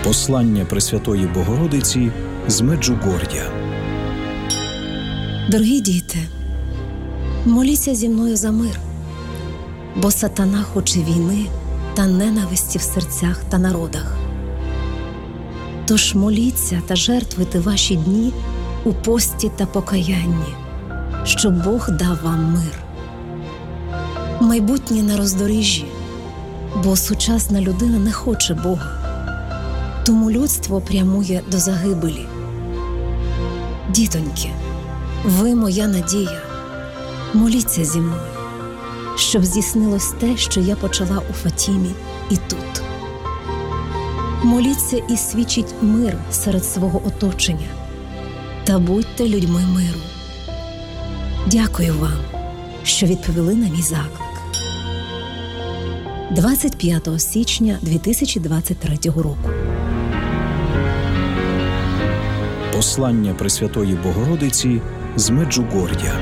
Послання Пресвятої Богородиці з Меджугор'я. Дорогі діти, моліться зі мною за мир, бо сатана хоче війни та ненависті в серцях та народах. Тож моліться та жертвуйте ваші дні у пості та покаянні, щоб Бог дав вам мир. Майбутнє на роздоріжжі, бо сучасна людина не хоче Бога, тому людство прямує до загибелі. Дітоньки, ви моя надія, моліться зі мною, щоб здійснилось те, що я почала у Фатімі і тут. Моліться і свідчіть мир серед свого оточення, та будьте людьми миру. Дякую вам, що відповіли на мій заклик. 25 січня 2023 року. Послання Пресвятої Богородиці з Меджугор'я.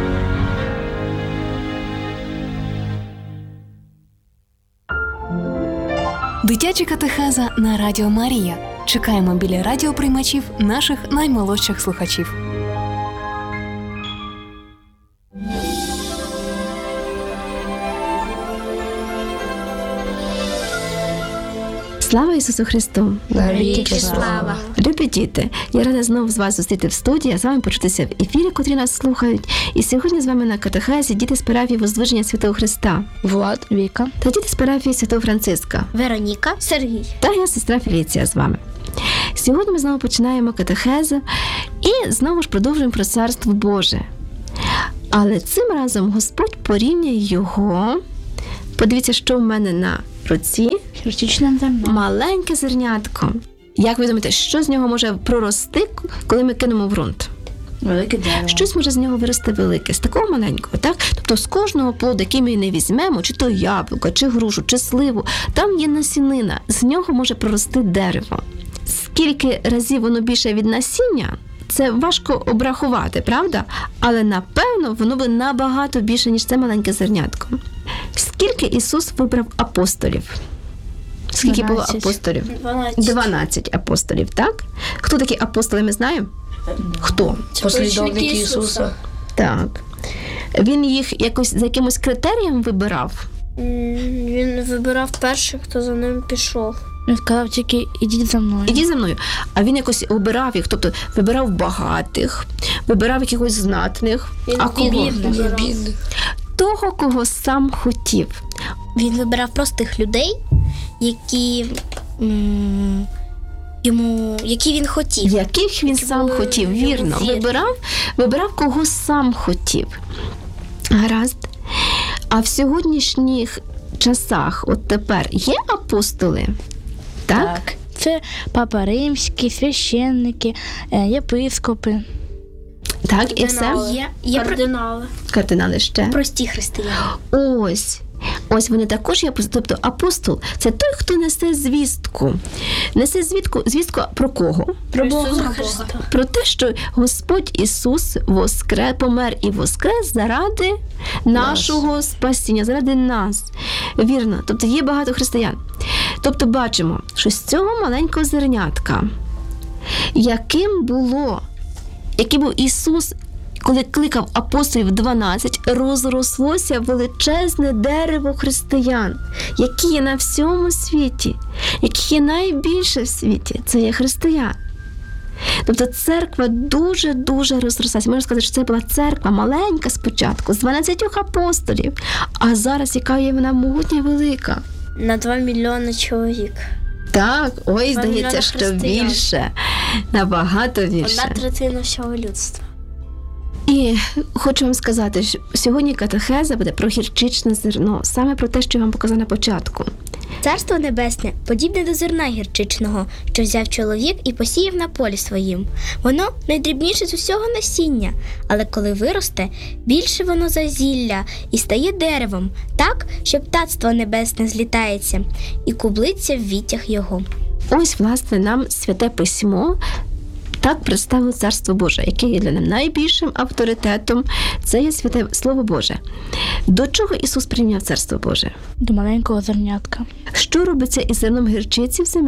Дитяча катехеза на Радіо Марія. Чекаємо біля радіоприймачів наших наймолодших слухачів. Слава Ісусу Христу! Навіки слава! Любі діти, я рада знову з вас зустріти в студії, а з вами почутися в ефірі, котрі нас слухають. І сьогодні з вами на катехезі діти з парафії Воздвиження Святого Христа. Влад, Віка. Та діти з парафії Святого Франциска. Вероніка, Сергій. Та я сестра Феліція з вами. Сьогодні ми знову починаємо катехезу і знову ж продовжуємо про Царство Боже. Але цим разом Господь порівняє його. Подивіться, що в мене на руці. Гірчичне зерно. Маленьке зернятко. Як ви думаєте, що з нього може прорости, коли ми кинемо в ґрунт? Велике дерево. Щось може з нього вирости велике, з такого маленького, так? Тобто з кожного плоду, який ми не візьмемо, чи то яблуко, чи грушу, чи сливу, там є насінина, з нього може прорости дерево. Скільки разів воно більше від насіння, це важко обрахувати, правда? Але, напевно, воно буде набагато більше, ніж це маленьке зернятко. Скільки Ісус вибрав апостолів? Скільки 12. було апостолів? 12 апостолів, так? Хто такі апостоли, ми знаємо? Хто? Послідовники Ісуса. Так. Він їх якось за якимось критерієм вибирав? Він вибирав перших, хто за ним пішов. Він сказав тільки «ідіть за мною». Ідіть за мною. А він якось обирав їх, тобто вибирав багатих, вибирав якихось знатних. А кого? Того, кого сам хотів. Він вибирав простих людей, які він хотів. Яких він сам хотів, вірно. Вибирав, кого сам хотів. Гаразд. А в сьогоднішніх часах, от тепер, є апостоли? Так? Це папа римський, священники, єпископи. Так, і все? Є кардинали. Кардинали ще. Прості християни. Ось вони також є апостоли. Тобто апостол – це той, хто несе звістку. Несе звістку про кого? Про Бога. Про те, що Господь Ісус помер і воскрес заради нашого спасіння, заради нас. Вірно. Тобто є багато християн. Тобто бачимо, що з цього маленького зернятка, який був Ісус, коли кликав апостолів 12, розрослося величезне дерево християн, які є на всьому світі, які є найбільше в світі. Це є християн. Тобто церква дуже-дуже розрослася. Можна сказати, що це була церква маленька спочатку, з 12 апостолів, а зараз яка є вона могутня і велика. На 2 мільйони чоловік. Так, здається, що більше, набагато більше. 1/3 всього людства. І хочу вам сказати, що сьогодні катехеза буде про гірчичне зерно, саме про те, що я вам показала на початку. Царство Небесне подібне до зерна гірчичного, що взяв чоловік і посіяв на полі своїм. Воно найдрібніше з усього насіння, але коли виросте, більше воно за зілля і стає деревом, так, що птацтво небесне злітається і кублиться в віттях його. Ось, власне, нам Святе Письмо так представило Царство Боже, яке є для нас найбільшим авторитетом. Це є Святе Слово Боже. До чого Ісус прийняв Царство Боже? До маленького зернятка. Що робиться із зерном гірчиці в землі?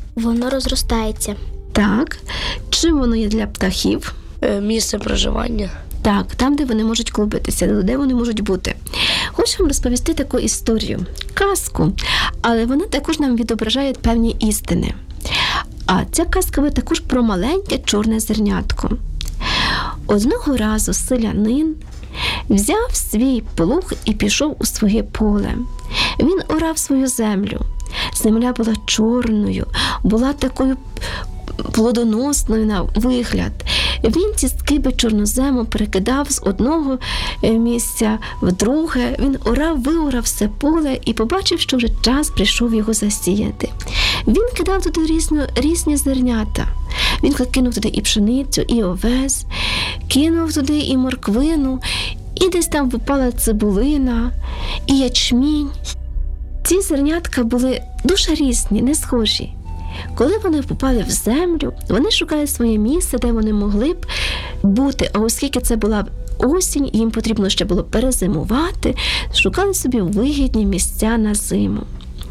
воно розростається. Так. Чим воно є для птахів? Місце проживання. Так, там, де вони можуть клубитися, де вони можуть бути. Хочу вам розповісти таку історію, казку, але вона також нам відображає певні істини. А ця казка буде також про маленьке чорне зернятко. Одного разу селянин взяв свій плуг і пішов у своє поле. Він орав свою землю. Земля була чорною, була такою плодоносною на вигляд. Він ці скиби чорнозему перекидав з одного місця в друге. Він виорав все поле і побачив, що вже час прийшов його засіяти. Він кидав туди різні зернята. Він кинув туди і пшеницю, і овес, кинув туди і морквину, і десь там випала цибулина, і ячмінь. Ці зернятка були дуже різні, не схожі. Коли вони попали в землю, вони шукали своє місце, де вони могли б бути. А оскільки це була осінь, їм потрібно ще було перезимувати, шукали собі вигідні місця на зиму.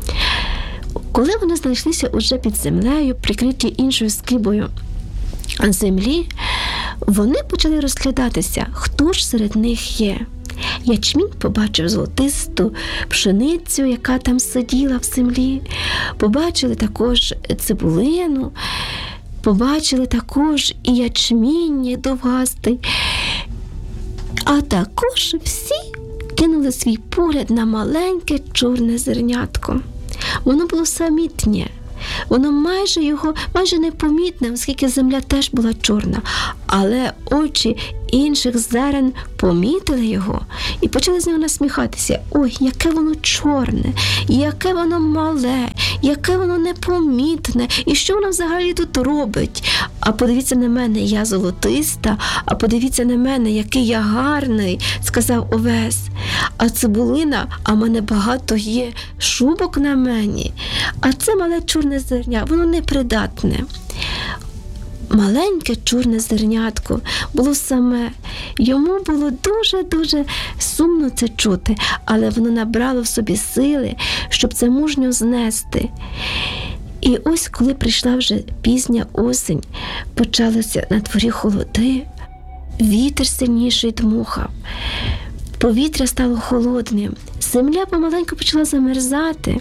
Коли вони знайшлися уже під землею, прикриті іншою скибою землі, вони почали розглядатися, хто ж серед них є. Ячмінь побачив золотисту пшеницю, яка там сиділа в землі. Побачили також цибулину, побачили також і ячмінь довгастий. А також всі кинули свій погляд на маленьке чорне зернятко. Воно було самітнє. Воно майже непомітне, оскільки земля теж була чорна. Але очі інших зерен помітили його і почали з нього насміхатися. Ой, яке воно чорне, яке воно мале, яке воно непомітне, і що воно взагалі тут робить? А подивіться на мене, я золотиста, а подивіться на мене, який я гарний, сказав овес. А цибулина, а мене багато є шубок на мені. А це мале чорне зерня, воно непридатне. Маленьке чорне зернятко було саме. Йому було дуже-дуже сумно це чути, але воно набрало в собі сили, щоб це мужньо знести. І ось, коли прийшла вже пізня осінь, почалися на дворі холоди, вітер сильніший дмухав, повітря стало холодним, земля помаленьку почала замерзати.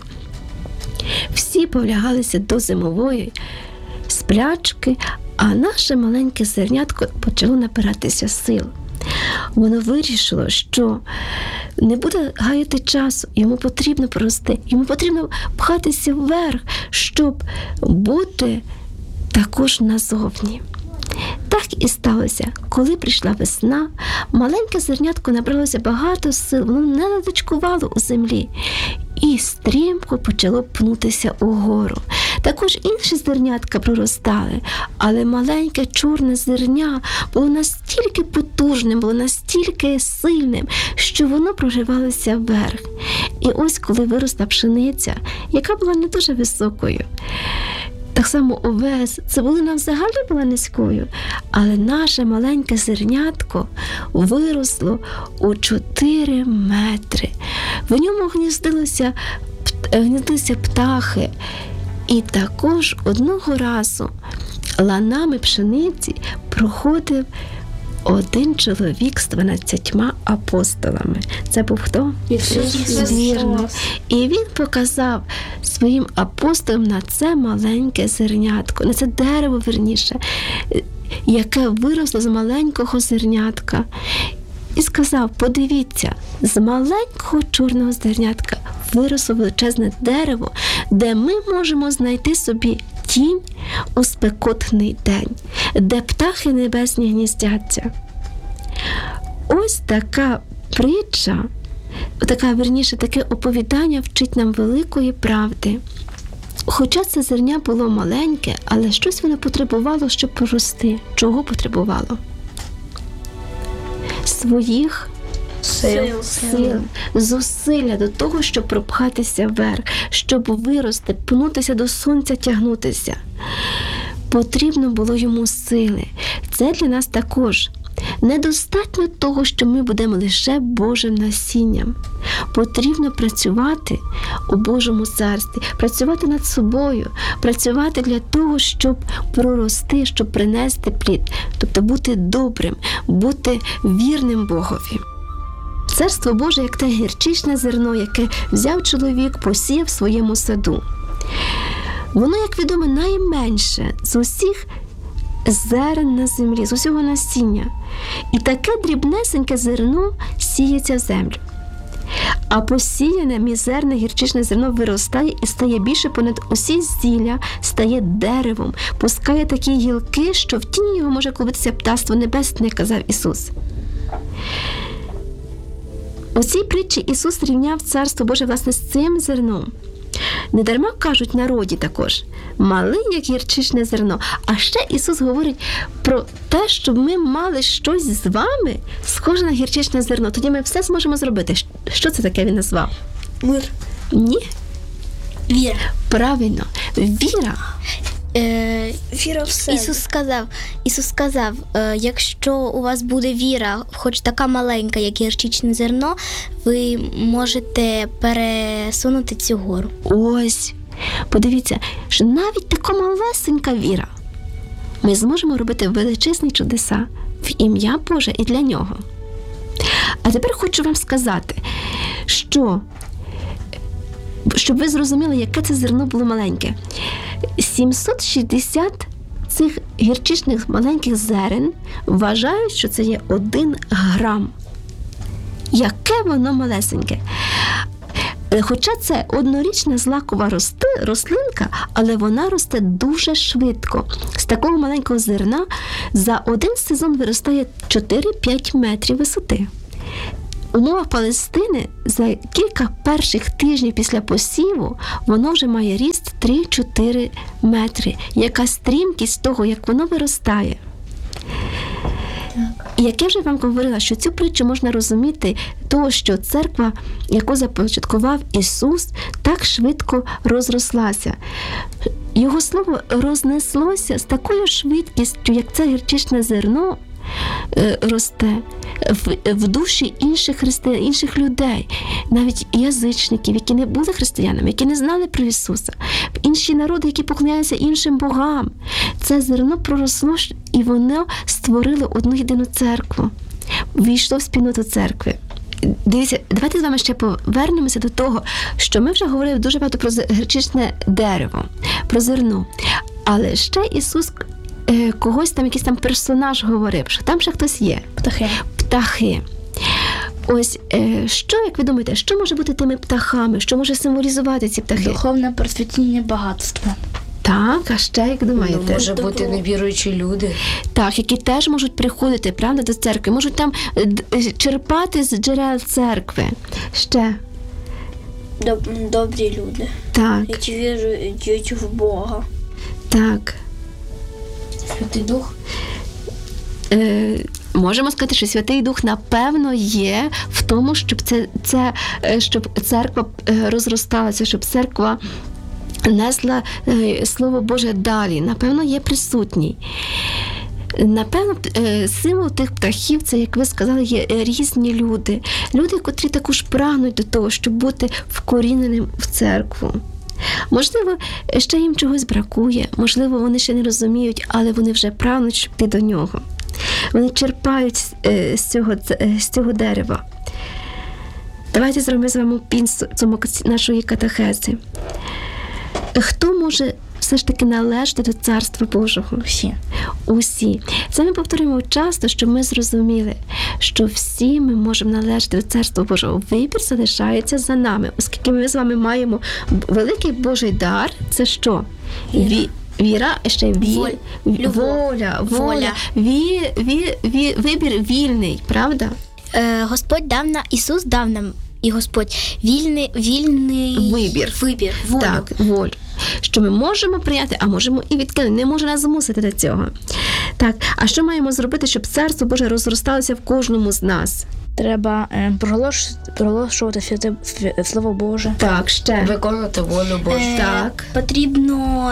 Всі повлягалися до зимової сплячки, а наше маленьке зернятко почало набиратися сил. Воно вирішило, що не буде гаяти часу, йому потрібно порости, йому потрібно пхатися вверх, щоб бути також назовні. Так і сталося. Коли прийшла весна, маленьке зернятко набралося багато сил, воно не ладочкувало у землі і стрімко почало пнутися угору. Також інші зернятка проростали, але маленьке чорне зерня було настільки потужним, було настільки сильним, що воно проривалося вверх. І ось коли виросла пшениця, яка була не дуже високою, так само овес, цибулина взагалі була низькою, але наше маленьке зернятко виросло у 4 метри. В ньому гніздилися птахи. І також одного разу ланами пшениці проходив один чоловік з 12 апостолами. Це був хто? Ісус. Вірно. І він показав своїм апостолам на це маленьке зернятко, на це дерево, вірніше, яке виросло з маленького зернятка. І сказав: подивіться, з маленького чорного зернятка виросло величезне дерево, де ми можемо знайти собі тінь у спекотний день, де птахи небесні гніздяться. Ось така притча, таке оповідання вчить нам великої правди. Хоча це зерня було маленьке, але щось воно потребувало, щоб порости. Чого потребувало? Своїх сил, зусилля до того, щоб пропхатися вверх, щоб вирости, пнутися до сонця, тягнутися. Потрібно було йому сили. Це для нас також. Недостатньо того, що ми будемо лише Божим насінням. потрібно працювати у Божому царстві, працювати над собою, працювати для того, щоб прорости, щоб принести плід, тобто бути добрим, бути вірним Богові. Царство Боже, як те гірчичне зерно, яке взяв чоловік, посіяв в своєму саду. Воно, як відомо, найменше з усіх зерен на землі, з усього насіння. І таке дрібнесеньке зерно сіється в землю. А посіяне мізерне гірчичне зерно виростає і стає більше понад усі зілля, стає деревом, пускає такі гілки, що в тіні його може клубитися птаство небесне, казав Ісус. У цій притчі Ісус рівняв Царство Боже, власне, з цим зерном. Недарма кажуть народі також, малий, як гірчичне зерно. А ще Ісус говорить про те, щоб ми мали щось з вами, схоже на гірчичне зерно. Тоді ми все зможемо зробити. Що це таке він назвав? Мир. Ні? Віра. Правильно. Віра. Віра в себе. Ісус сказав, якщо у вас буде віра, хоч така маленька, як гірчичне зерно, ви можете пересунути цю гору. Ось. Подивіться, що навіть така малесенька віра. Ми зможемо робити величезні чудеса в ім'я Боже і для Нього. А тепер хочу вам сказати, щоб ви зрозуміли, яке це зерно було маленьке. 760 цих гірчичних маленьких зерен вважають, що це є 1 грам. Яке воно малесеньке. Хоча це однорічна злакова рослинка, але вона росте дуже швидко. З такого маленького зерна за 1 сезон виростає 4-5 метрів висоти. У умовах Палестини за кілька перших тижнів після посіву воно вже має ріст 3-4 метри. Яка стрімкість того, як воно виростає. І як я вже вам говорила, що цю притчу можна розуміти того, що церква, яку започаткував Ісус, так швидко розрослася. Його слово рознеслося з такою швидкістю, як це гірчичне зерно росте в душі інших християн, інших людей, навіть язичників, які не були християнами, які не знали про Ісуса, інші народи, які поклонялися іншим богам. Це зерно проросло, і воно створило одну єдину церкву, війшло в спільноту церкви. Дивіться, давайте з вами ще повернемося до того, що ми вже говорили дуже багато про гірчичне дерево, про зерно. Але ще Ісус когось там, якийсь там персонаж говорив, що там ще хтось є. Птахи. Ось, що, як ви думаєте, що може бути тими птахами? Що може символізувати ці птахи? Духовне просвітлення багатства. Так, а ще, як думаєте? Може бути невіруючі люди. Так, які теж можуть приходити, правда, до церкви, можуть там черпати з джерел церкви. Ще. Добрі люди, Так, які вірують в Бога. так. Святий Дух. Можемо сказати, що Святий Дух, напевно, є в тому, щоб щоб церква розросталася, щоб церква несла Слово Боже далі. Напевно, є присутній. Напевно, символ тих птахів, це, як ви сказали, є різні люди. Люди, котрі також прагнуть до того, щоб бути вкоріненим в церкву. Можливо, ще їм чогось бракує, можливо, вони ще не розуміють, але вони вже прагнуть, щоб йти до нього. Вони черпають з цього дерева. Давайте зробимо з вами підсумок нашої катехези. Хто може все ж таки належати до Царства Божого? Усі. Це ми повторюємо часто, щоб ми зрозуміли, що всі ми можемо належати до Царства Божого. Вибір залишається за нами, оскільки ми з вами маємо великий Божий дар. Це що? Віра, ще воля. Вибір вільний, правда? Господь дав нам, Ісус дав нам, і Господь вільний вибір, волю. Так, волю. Що ми можемо прийняти, а можемо і відкинути. Не може нас змусити до цього. Так, а що маємо зробити, щоб Царство Боже розросталося в кожному з нас? Треба проголошувати Слово Боже. Так, ще. Виконувати волю Божу. Так. Потрібно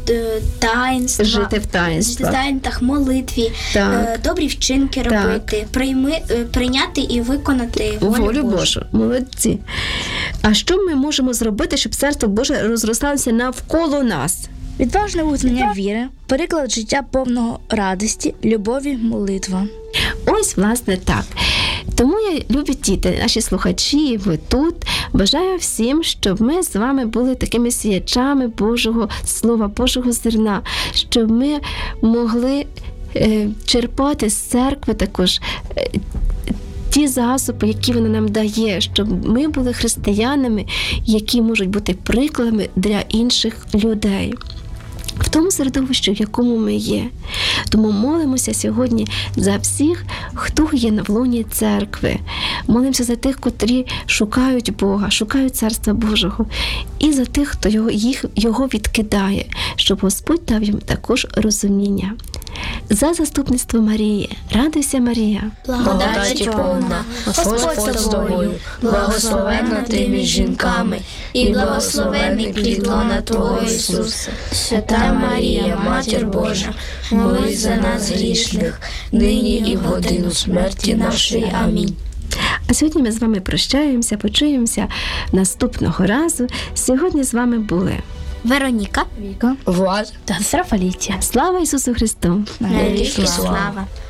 таїнства, Жити в таїнствах. таїнствах, молитві, Так. добрі вчинки Так. робити, прийняти і виконати Волю Божу. Молодці. А що ми можемо зробити, щоб Царство Боже розросталося навколо нас? Відважне визнання віри, переклад життя повного радості, любові, молитва. Ось, власне, так. Тому я, любі діти, наші слухачі, ви тут, бажаю всім, щоб ми з вами були такими сіячами Божого Слова, Божого зерна, щоб ми могли черпати з церкви також ті засоби, які вона нам дає, щоб ми були християнами, які можуть бути прикладами для інших людей. В тому середовищі, в якому ми є. Тому молимося сьогодні за всіх, хто є на лоні церкви. Молимося за тих, котрі шукають Бога, шукають Царства Божого. І за тих, хто його відкидає, щоб Господь дав їм також розуміння. За заступництво Марії. Радуйся, Марія. Благодаті повна, Господь з тобою, благословенна ти між жінками, і благословений плід лона Твого Ісус. Свята Марія, Матір Божа, молись за нас грішних, нині і в годину смерті нашої. Амінь. А сьогодні ми з вами прощаємося, почуємося наступного разу. Сьогодні з вами були Вероніка. Віка. Влад, Та Сарафаліття. Слава Ісусу Христу! Навіки слава.